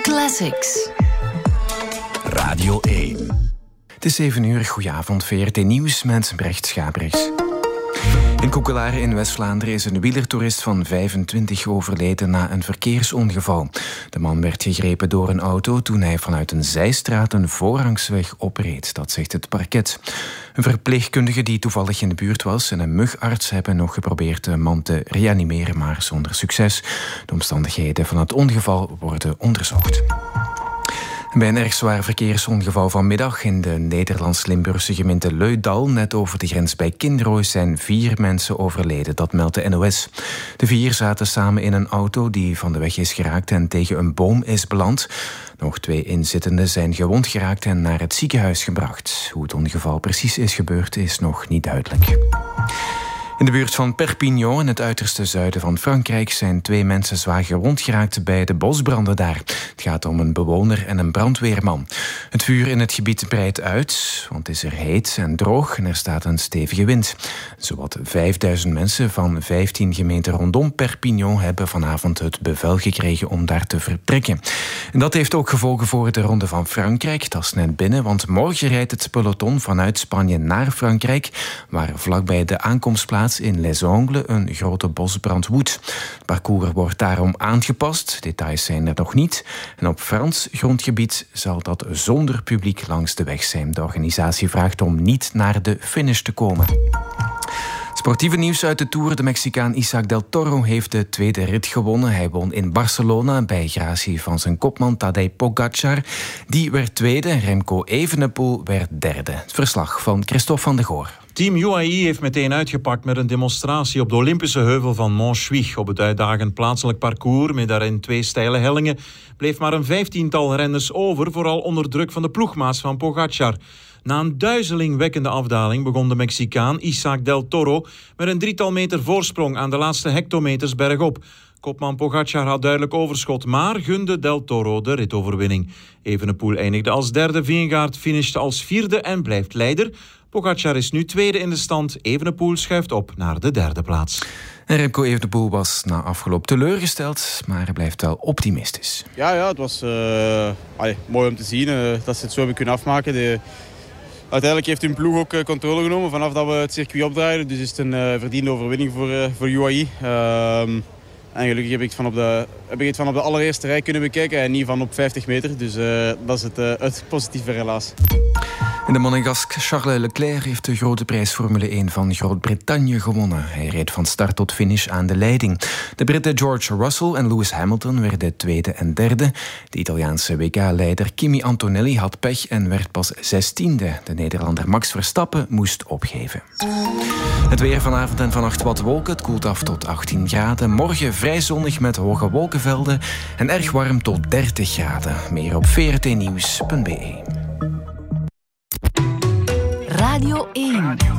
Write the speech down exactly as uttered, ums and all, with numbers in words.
Classics. Radio één. Het is zeven uur. Goedenavond, V R T Nieuws met Brecht Schabrichs. In Koekelare in West-Vlaanderen is een wielertoerist van vijfentwintig overleden na een verkeersongeval. De man werd gegrepen door een auto toen hij vanuit een zijstraat een voorrangsweg opreed. Dat zegt het parket. Een verpleegkundige die toevallig in de buurt was en een mugarts hebben nog geprobeerd de man te reanimeren, maar zonder succes. De omstandigheden van het ongeval worden onderzocht. Bij een erg zwaar verkeersongeval vanmiddag in de Nederlands-Limburgse gemeente Leudal, net over de grens bij Kinrooi, zijn vier mensen overleden. Dat meldt de N O S. De vier zaten samen in een auto die van de weg is geraakt en tegen een boom is beland. Nog twee inzittenden zijn gewond geraakt en naar het ziekenhuis gebracht. Hoe het ongeval precies is gebeurd, is nog niet duidelijk. In de buurt van Perpignan, in het uiterste zuiden van Frankrijk, zijn twee mensen zwaar gewond geraakt bij de bosbranden daar. Het gaat om een bewoner en een brandweerman. Het vuur in het gebied breidt uit, want het is er heet en droog en er staat een stevige wind. Zowat vijfduizend mensen van vijftien gemeenten rondom Perpignan hebben vanavond het bevel gekregen om daar te vertrekken. En dat heeft ook gevolgen voor de Ronde van Frankrijk. Dat is net binnen, want morgen rijdt het peloton vanuit Spanje naar Frankrijk, waar vlakbij de aankomstplaats in Les Angles een grote bosbrand woedt. Het parcours wordt daarom aangepast. Details zijn er nog niet. En op Frans grondgebied zal dat zonder publiek langs de weg zijn. De organisatie vraagt om niet naar de finish te komen. Sportieve nieuws uit de Tour. De Mexicaan Isaac del Toro heeft de tweede rit gewonnen. Hij won in Barcelona bij gratie van zijn kopman Tadej Pogacar. Die werd tweede. Remco Evenepoel werd derde. Het verslag van Christophe van de Goor. Team U A E heeft meteen uitgepakt met een demonstratie op de Olympische heuvel van Montjuïc. Op het uitdagend plaatselijk parcours met daarin twee steile hellingen bleef maar een vijftiental renners over, vooral onder druk van de ploegmaats van Pogacar. Na een duizelingwekkende afdaling begon de Mexicaan Isaac del Toro met een drietal meter voorsprong aan de laatste hectometers bergop. Kopman Pogacar had duidelijk overschot, maar gunde del Toro de ritoverwinning. Evenepoel eindigde als derde, Vingegaard finishte als vierde en blijft leider. Pogacar is nu tweede in de stand. Evenepoel schuift op naar de derde plaats. En Remco Evenepoel was na afgeloop teleurgesteld, maar hij blijft wel optimistisch. Ja, ja het was uh, allee, mooi om te zien uh, dat ze het zo hebben kunnen afmaken. De, uiteindelijk heeft hun ploeg ook uh, controle genomen vanaf dat we het circuit opdraaiden. Dus is het een uh, verdiende overwinning voor, uh, voor U A E. Uh, En gelukkig heb ik, het van op de, heb ik het van op de allereerste rij kunnen bekijken en niet van op vijftig meter. Dus uh, dat is het, uh, het positieve helaas. En de monegask Charles Leclerc heeft de grote prijs Formule één van Groot-Brittannië gewonnen. Hij reed van start tot finish aan de leiding. De Britten George Russell en Lewis Hamilton werden tweede en derde. De Italiaanse W K-leider Kimi Antonelli had pech en werd pas zestiende. De Nederlander Max Verstappen moest opgeven. Het weer vanavond en vannacht wat wolken. Het koelt af tot achttien graden. Morgen vrij zonnig met hoge wolkenvelden en erg warm tot dertig graden. Meer op v r t nieuws punt b e. Radio één.